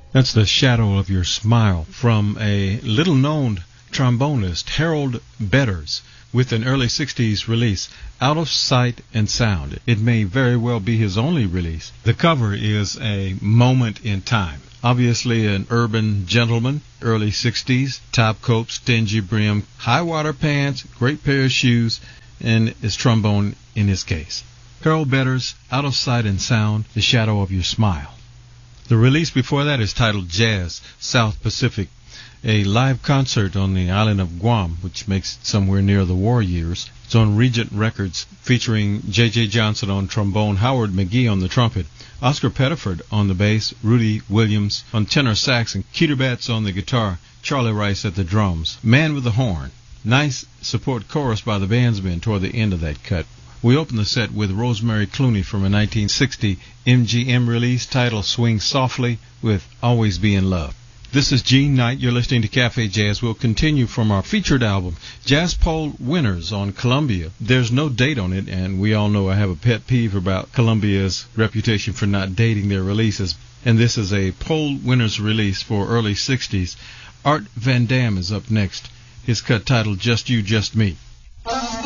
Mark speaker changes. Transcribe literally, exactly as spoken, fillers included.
Speaker 1: That's The Shadow of Your Smile from a little-known trombonist, Harold Betters, with an early sixties release, Out of Sight and Sound. It may very well be his only release. The cover is a moment in time. Obviously an urban gentleman, early sixties, top coat, stingy brim, high water pants, great pair of shoes, and his trombone in his case. Harold Betters, Out of Sight and Sound, The Shadow of Your Smile. The release before that is titled Jazz, South Pacific, a live concert on the island of Guam, which makes it somewhere near the war years. It's on Regent Records, featuring J J. Johnson on trombone, Howard McGee on the trumpet, Oscar Pettiford on the bass, Rudy Williams on tenor sax, and Keter Betts on the guitar, Charlie Rice at the drums. Man with the Horn. Nice support chorus by the bandsmen toward the end of that cut. We open the set with Rosemary Clooney from a nineteen sixty M G M release titled Swing Softly with Always Be in Love. This is Gene Knight. You're listening to Cafe Jazz. We'll continue from our featured album, Jazz Poll Winners on Columbia. There's no date on it, and we all know I have a pet peeve about Columbia's reputation for not dating their releases. And this is a Poll Winners release for early sixties. Art Van Dam is up next. His cut titled Just You, Just Me.